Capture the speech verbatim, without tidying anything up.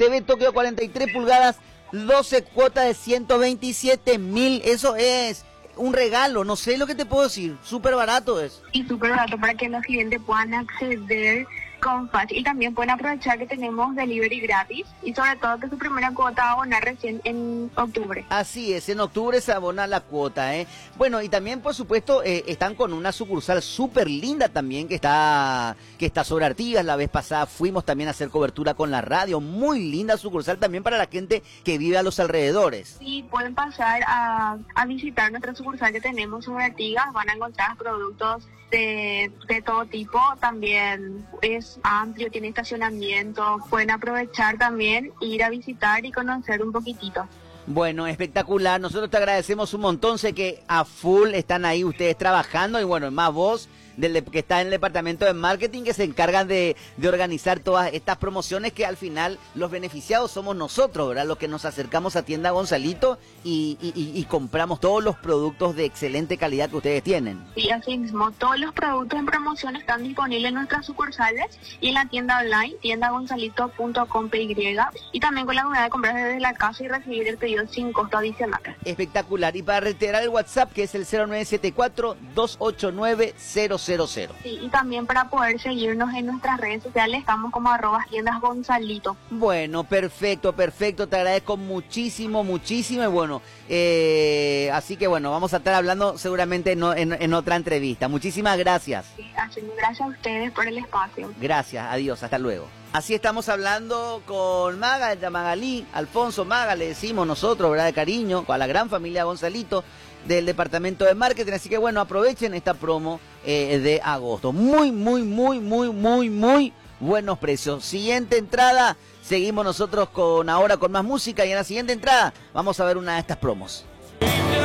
T V Tokio cuarenta y tres pulgadas, doce cuotas de ciento veintisiete mil. Eso es un regalo, no sé lo que te puedo decir. Súper barato es. Y súper barato para que los clientes puedan acceder con fácil. Y también pueden aprovechar que tenemos delivery gratis y sobre todo que su primera cuota va a abonar recién en octubre. Así es, en octubre se abona la cuota, ¿eh? Bueno, y también, por supuesto, eh, están con una sucursal súper linda también que está, que está sobre Artigas. La vez pasada fuimos también a hacer cobertura con la radio. Muy linda sucursal también para la gente que vive a los alrededores. Sí, pueden pasar a, a visitar nuestra sucursal que tenemos sobre Artigas. Van a encontrar productos de, de todo tipo. También es amplio, tiene estacionamiento. Pueden aprovechar también, ir a visitar y conocer un poquitito. Bueno, espectacular. Nosotros te agradecemos un montón. Sé que a full están ahí ustedes trabajando y bueno, más vos del de, que está en el departamento de marketing que se encargan de, de organizar todas estas promociones que al final los beneficiados somos nosotros, ¿verdad? Los que nos acercamos a Tienda Gonzalito y, y, y, y compramos todos los productos de excelente calidad que ustedes tienen. Y así mismo, todos los productos en promoción están disponibles en nuestras sucursales y en la tienda online, tienda gonzalito punto com punto p y, y también con la unidad de comprar desde la casa y recibir el pedido sin costo adicional. Espectacular. Y para reiterar el WhatsApp, que es el cero nueve siete cuatro, dos ocho nueve, cero cero cero. Sí, y también para poder seguirnos en nuestras redes sociales, estamos como arroba tiendas Gonzalito. Bueno, perfecto, perfecto. Te agradezco muchísimo, muchísimo. Y bueno, eh, así que bueno, vamos a estar hablando seguramente en, en, en otra entrevista. Muchísimas gracias. Sí, gracias a ustedes por el espacio. Gracias, adiós, hasta luego. Así estamos hablando con Maga, Magalí, Alfonso Maga, le decimos nosotros, ¿verdad? De cariño, a la gran familia Gonzalito del departamento de marketing. Así que bueno, aprovechen esta promo eh, de agosto. Muy, muy, muy, muy, muy, muy buenos precios. Siguiente entrada, seguimos nosotros con ahora con más música y en la siguiente entrada vamos a ver una de estas promos.